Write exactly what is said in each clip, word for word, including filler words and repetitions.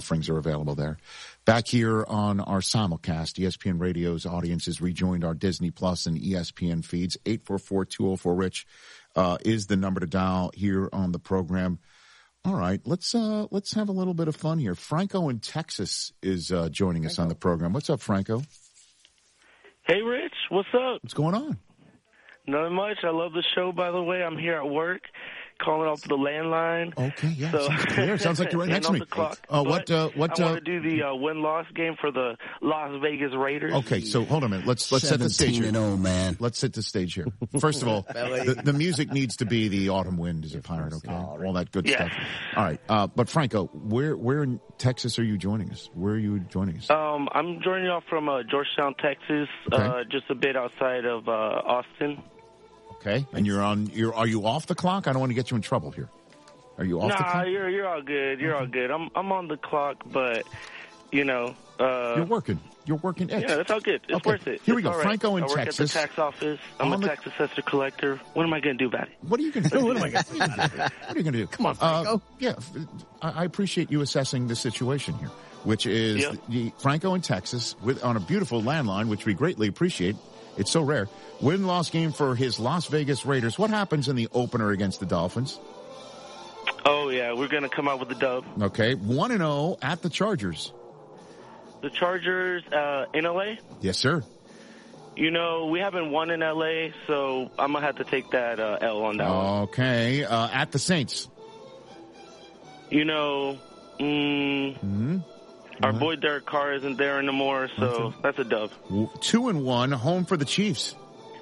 offerings are available there. Back here on our simulcast, E S P N Radio's audience has rejoined our Disney Plus and E S P N feeds. eight four four, two oh four, RICH uh, is the number to dial here on the program. All right, let's uh, let's have a little bit of fun here. Franco in Texas is uh, joining us on the program. What's up, Franco? Hey, Rich. What's up? What's going on? Nothing much. I love the show, by the way. I'm here at work, calling off the landline. Okay, yeah, so, sounds clear. Sounds like you're right next to me. The clock. Uh, what, uh, what, I uh, want to do the uh, win-loss game for the Las Vegas Raiders. Okay, so hold on a minute. Let's let's set the stage here. seventeen and oh, man. Let's set the stage here. First of all, the, the music needs to be the Autumn Wind is a Pirate, okay? All that good Yeah. stuff. All right, uh, but Franco, where where in Texas are you joining us? Where are you joining us? Um, I'm joining y'all from uh, Georgetown, Texas, Okay. uh, just a bit outside of uh, Austin. Okay, and you're on. You're are you off the clock? I don't want to get you in trouble here. Are you off nah, the clock? you're you're all good. You're all good. I'm I'm on the clock, but you know. Uh, You're working. You're working. X. Yeah, that's all good. It's Okay, worth it. here we It's go. all right. Franco in I work Texas. at the tax office. I'm On a the- tax assessor collector. What am I going to do about it? What are you going to do? what am I going to do? What are you going to do? Come on, Franco. Uh, yeah, I, I appreciate you assessing the situation here, which is Yeah. the, Franco in Texas with on a beautiful landline, which we greatly appreciate. It's so rare. Win-loss game for his Las Vegas Raiders. What happens in the opener against the Dolphins? Oh, yeah, we're going to come out with a dub. Okay, one and zero at the Chargers. The Chargers uh, in L A? Yes, sir. You know, we haven't won in L A, so I'm going to have to take that uh, L on that one. Okay, uh, at the Saints. You know, mm, Mm-hmm. our boy Derek Carr isn't there anymore, so that's a dub. W- Two and one, home for the Chiefs.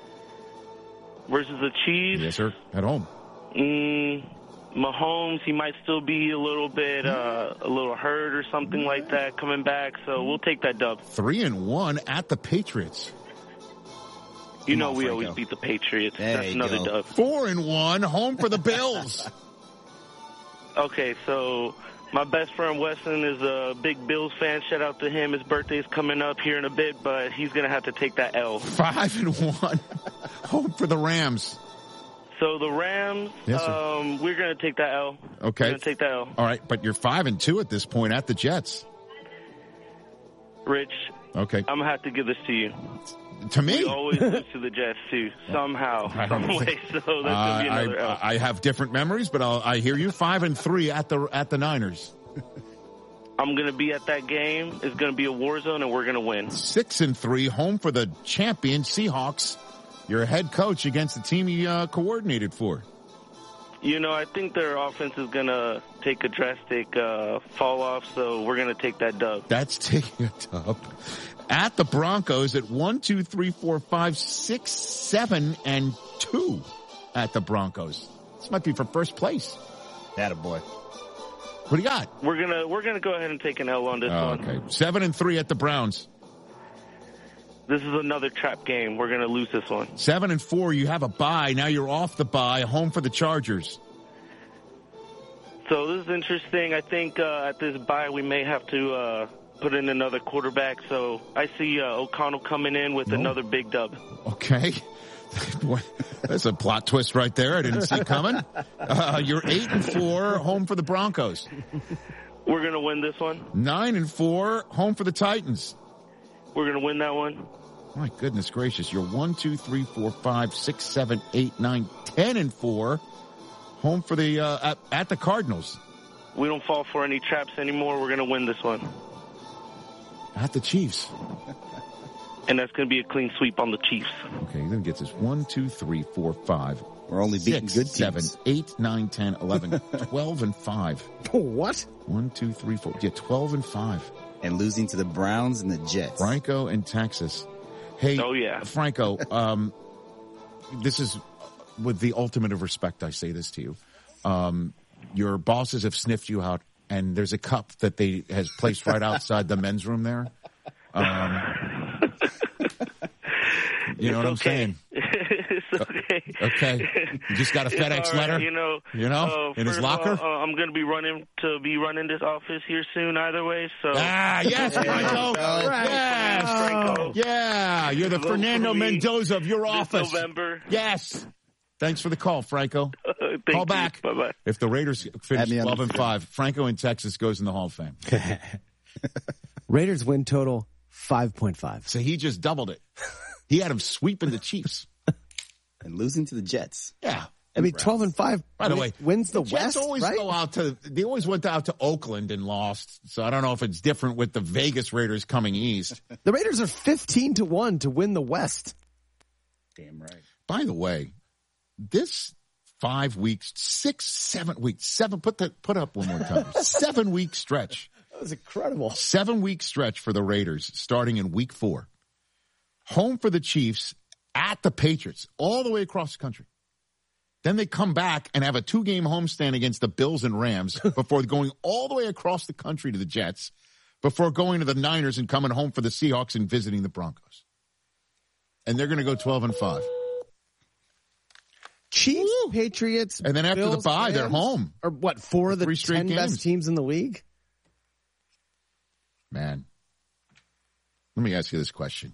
Versus the Chiefs, Yes, sir. At home. mm, Mahomes, he might still be a little bit, uh, a little hurt or something like that coming back, so we'll take that dub. Three and one at the Patriots. You Come know on, we Franco. always beat the Patriots. There That's you another go. dub. Four and one, home for the Bills. Okay, so my best friend Weston is a big Bills fan. Shout out to him. His birthday's coming up here in a bit, but he's going to have to take that L. Five and one, home for the Rams. So the Rams, Yes, sir. um, we're going to take that L. Okay. We're going to take that L. All right, but you're five and two at this point at the Jets. Rich, Okay. I'm going to have to give this to you. To me, We always lose to the Jets, too, somehow, I some don't way. think- So that's going to be Uh, another L. I, I have different memories, but I'll, I hear you. Five and three at the at the Niners. I'm going to be at that game. It's going to be a war zone, and we're going to win. Six and three, home for the champion Seahawks. Your head coach against the team he uh, coordinated for. You know, I think their offense is going to take a drastic uh, fall off, so we're going to take that dub. That's taking a dub. At the Broncos at one, two, three, four, five, six, seven, and two at the Broncos. This might be for first place. Attaboy. What do you got? We're gonna we're gonna go ahead and take an L on this Oh, one. okay. Seven and three at the Browns. This is another trap game. We're gonna lose this one. Seven and four. You have a bye. Now you're off the bye. Home for the Chargers. So this is interesting. I think uh, at this bye we may have to uh, put in another quarterback. So I see uh, O'Connell coming in with No. another big dub. Okay. Boy, that's a plot twist right there. I didn't see coming. Uh, you're eight and four. Home for the Broncos. We're gonna win this one. Nine and four. Home for the Titans. We're gonna win that one. My goodness gracious. You're one, two, three, four, five, six, seven, eight, nine, ten and four. Home for the, uh, at, at the Cardinals. We don't fall for any traps anymore. We're gonna win this one, At the Chiefs. and that's gonna be a clean sweep on the Chiefs. Okay, then gets us one, two, three, four, five, We're only beating six, good seven, teams. eight, nine, ten, eleven, twelve and five. What? One, two, three, four. Yeah, twelve and five. And losing to the Browns and the Jets. Franco in Texas. Hey, Oh, yeah. Franco, um, this is with the ultimate of respect. I say this to you. Um, your bosses have sniffed you out, and there's a cup that they has placed right outside the men's room there. Um, you know what I'm It's okay. saying? It's okay. Okay. You just got a It's FedEx all right, letter? You know, You know, uh, in his first of locker? all, uh, I'm going to be running to be running this office here soon either way. So Ah, yes, Franco. Yes. Franco. Yeah, you're the Vote for Fernando me Mendoza of your this office. November. Yes. Thanks for the call, Franco. Thank Call you. back. Bye-bye. If the Raiders Add finish me on twelve the and screen. five, Franco in Texas goes in the Hall of Fame. Raiders win total five point five. So he just doubled it. He had him sweeping the Chiefs. And losing to the Jets. Yeah. I mean, twelve and five. By the way, wins the, the Jets West. always right? go out to. They always went out to Oakland and lost. So I don't know if it's different with the Vegas Raiders coming east. The Raiders are fifteen to one to win the West. Damn right. By the way, this five weeks, six, seven weeks, seven. Put that. Put up one more time. Seven week stretch. That was incredible. Seven week stretch for the Raiders starting in week four. Home for the Chiefs, at the Patriots, all the way across the country. Then they come back and have a two-game homestand against the Bills and Rams before going all the way across the country to the Jets, before going to the Niners and coming home for the Seahawks and visiting the Broncos. And they're going to go twelve and five. Chiefs, Patriots, And then after Bills, the bye, they're Rams, home. Or what, four of the Three straight ten games. best teams in the league? Man, let me ask you this question.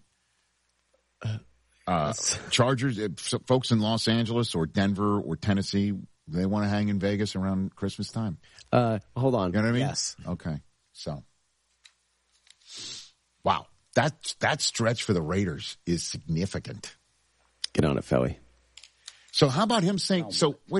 Uh, Chargers, uh, folks in Los Angeles or Denver or Tennessee, they want to hang in Vegas around Christmas time. Uh, hold on. You know what I mean? Yes. Okay. So, wow. That, that stretch for the Raiders is significant. Get on it, Philly. So how about him saying, so wait,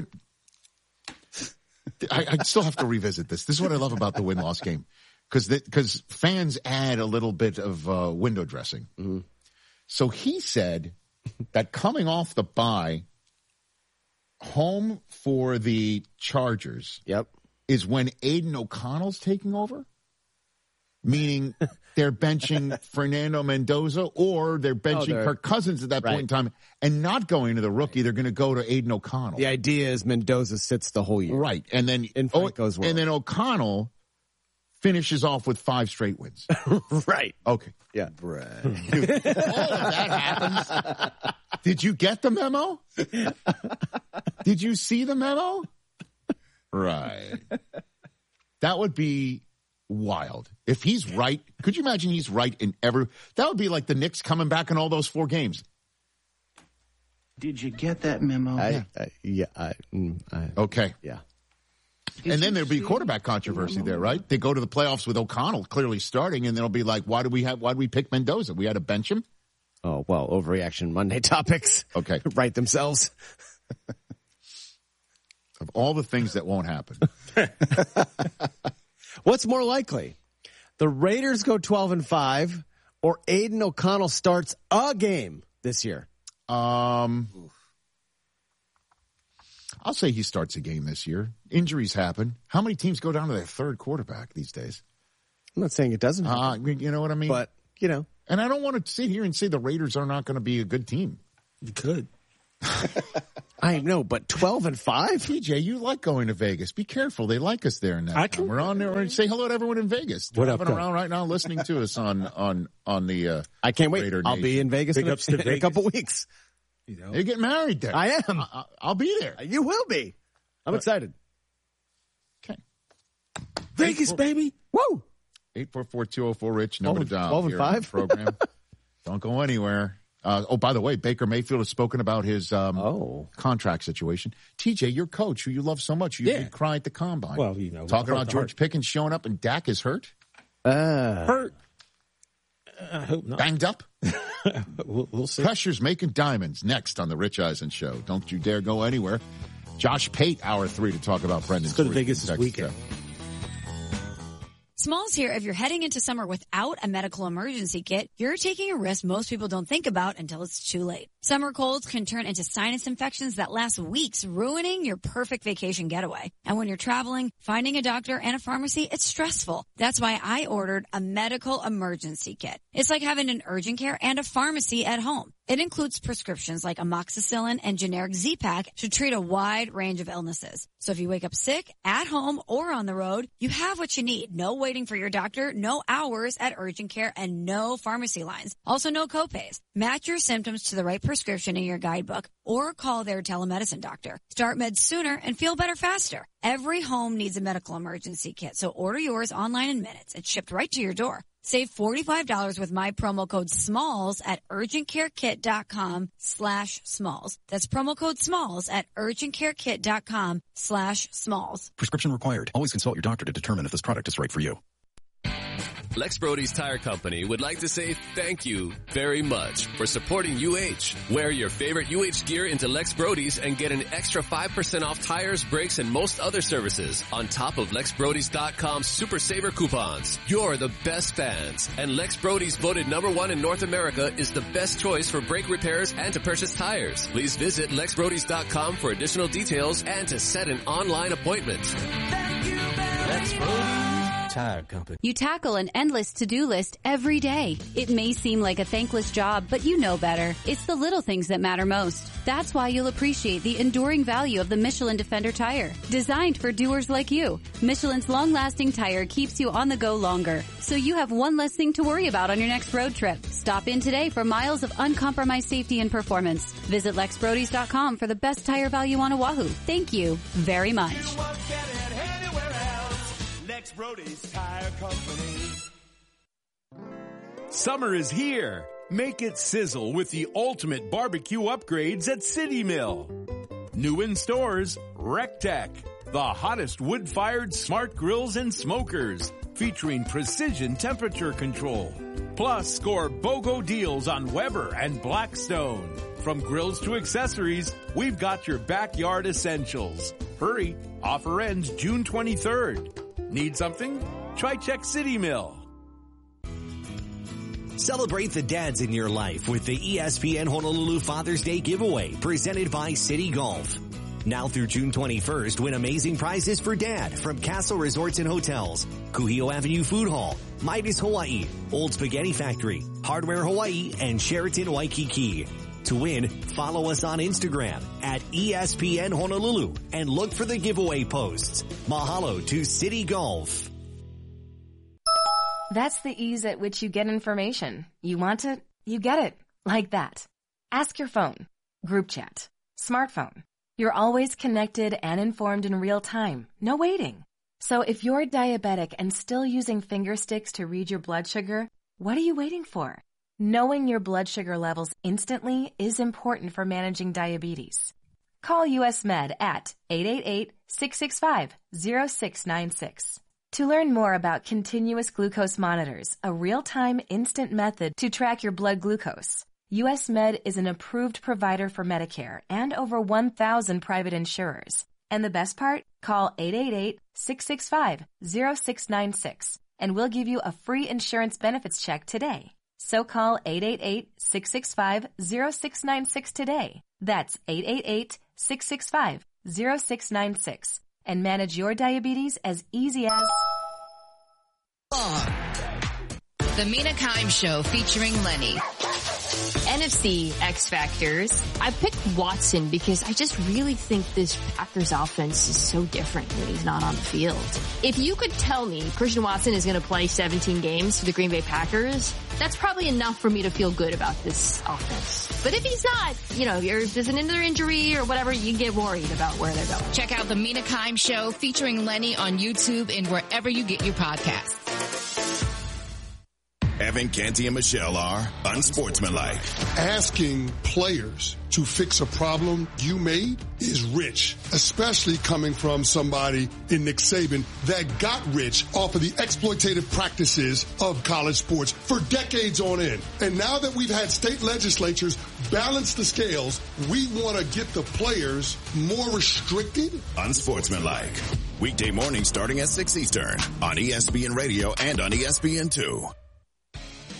I, I still have to revisit this. This is what I love about the win-loss game. Because because fans add a little bit of uh, window dressing. Mm-hmm. So he said that coming off the bye, home for the Chargers Yep. is when Aiden O'Connell's taking over, meaning they're benching Fernando Mendoza or they're benching they're- Kirk Cousins at that right. point in time and not going to the rookie. They're going to go to Aiden O'Connell. The idea is Mendoza sits the whole year. Right. And then, In Franco's world. and then O'Connell finishes off with five straight wins. Right. Okay. Yeah. All of that happens. Did you get the memo? Did you see the memo? Right. That would be wild. If he's right, could you imagine he's right in every, that would be like the Knicks coming back in all those four games. Did you get that memo? I, I, yeah. I, mm, I, Okay. yeah. And then there'd be quarterback controversy there, right? They go to the playoffs with O'Connell clearly starting, and they'll be like, why do we have, why did we pick Mendoza? We had to bench him? Oh, well, overreaction Monday topics. Okay. Write themselves. Of all the things that won't happen. What's more likely? The Raiders go twelve and five or Aiden O'Connell starts a game this year? Um, I'll say he starts a game this year. Injuries happen. How many teams go down to their third quarterback these days? I'm not saying it doesn't, Uh, you know what I mean? but, you know. And I don't want to sit here and say the Raiders are not going to be a good team. You could. I know, but twelve and five? T J, you like going to Vegas. Be careful. They like us there. In that I town. can- We're on there. and Say hello to everyone in Vegas. What up, Driving though? around right now listening to us on, on, on the, uh, I can't wait. Raider I'll be Nation. in Vegas, Big in a, ups to in a Vegas. couple weeks. You know. They get married there. I am. I, I'll be there. You will be. I'm excited. Okay. Vegas, baby. Woo! eight four four, two oh four, Rich. Number to dial twelve and here on the five? program. Don't go anywhere. Uh, oh, by the way, Baker Mayfield has spoken about his um, Oh. contract situation. T J, your coach, who you love so much, you Yeah. did cry at the combine. Well, you know, Talking heart about to George heart. Pickens showing up and Dak is hurt, Uh, Hurt. I hope not. banged up. We'll, we'll see. Pressure's making diamonds. Next on the Rich Eisen Show. Don't you dare go anywhere. Josh Pate, hour three, to talk about Brendan. Let's go to Story Vegas from this Texas weekend. Tech. Smalls here. If you're heading into summer without a medical emergency kit, you're taking a risk most people don't think about until it's too late. Summer colds can turn into sinus infections that last weeks, ruining your perfect vacation getaway. And when you're traveling, finding a doctor and a pharmacy, it's stressful. That's why I ordered a medical emergency kit. It's like having an urgent care and a pharmacy at home. It includes prescriptions like amoxicillin and generic Z-Pak to treat a wide range of illnesses. So if you wake up sick, at home, or on the road, you have what you need. No waiting for your doctor, no hours at urgent care, and no pharmacy lines. Also no copays. Match your symptoms to the right prescription in your guidebook or call their telemedicine doctor. Start meds sooner and feel better faster. Every home needs a medical emergency kit, so order yours online in minutes. It's shipped right to your door. Save forty-five dollars with my promo code SMALLS at urgentcarekit.com slash smalls. That's promo code SMALLS at urgentcarekit.com slash smalls. Prescription required. Always consult your doctor to determine if this product is right for you. Lex Brody's Tire Company would like to say thank you very much for supporting U H. Wear your favorite U H gear into Lex Brody's and get an extra five percent off tires, brakes, and most other services on top of Lex Brodys dot com Super Saver coupons. You're the best fans, and Lex Brody's voted number one in North America is the best choice for brake repairs and to purchase tires. Please visit Lex Brodys dot com for additional details and to set an online appointment. Thank you very Lex Brody's Tire Company. You tackle an endless to-do list every day. It may seem like a thankless job, but you know better. It's the little things that matter most. That's why you'll appreciate the enduring value of the Michelin Defender tire. Designed for doers like you, Michelin's long-lasting tire keeps you on the go longer, so you have one less thing to worry about on your next road trip. Stop in today for miles of uncompromised safety and performance. Visit Lex Brodys dot com for the best tire value on Oahu. Thank you very much. You won't get it anywhere else. Lex Brody's Tire Company. Summer is here. Make it sizzle with the ultimate barbecue upgrades at City Mill. New in stores, RecTech, the hottest wood-fired smart grills and smokers, featuring precision temperature control. Plus, score BOGO deals on Weber and Blackstone. From grills to accessories, we've got your backyard essentials. Hurry, offer ends June twenty-third. Need something? Try check City Mill. Celebrate the dads in your life with the E S P N Honolulu Father's Day giveaway presented by City Golf. Now through June twenty-first, win amazing prizes for Dad from Castle Resorts and Hotels, Kuhio Avenue Food Hall, Midas Hawaii, Old Spaghetti Factory, Hardware Hawaii, and Sheraton Waikiki. To win, follow us on Instagram at E S P N Honolulu and look for the giveaway posts. Mahalo to City Golf. That's the ease at which you get information. You want it, you get it. Like that. Ask your phone. Group chat. Smartphone. You're always connected and informed in real time. No waiting. So if you're diabetic and still using finger sticks to read your blood sugar, what are you waiting for? Knowing your blood sugar levels instantly is important for managing diabetes. Call U S Med at eight eight eight, six six five, zero six nine six. To learn more about continuous glucose monitors, a real-time instant method to track your blood glucose, U S Med is an approved provider for Medicare and over one thousand private insurers. And the best part? Call eight eight eight, six six five, zero six nine six and we'll give you a free insurance benefits check today. So call eight eight eight, six six five, zero six nine six today. That's eight eight eight, six six five, zero six nine six. And manage your diabetes as easy as... The Mina Kimes Show featuring Lenny. N F C X Factors. I picked Watson because I just really think this Packers offense is so different when he's not on the field. If you could tell me Christian Watson is going to play seventeen games for the Green Bay Packers, that's probably enough for me to feel good about this offense. But if he's not, you know, if there's another injury or whatever, you get worried about where they're going. Check out the Mina Kimes Show featuring Lenny on YouTube and wherever you get your podcasts. Evan, Canty, and Michelle are unsportsmanlike. Asking players to fix a problem you made is rich, especially coming from somebody in Nick Saban that got rich off of the exploitative practices of college sports for decades on end. And now that we've had state legislatures balance the scales, we want to get the players more restricted. Unsportsmanlike. Weekday morning starting at six Eastern on E S P N Radio and on E S P N two.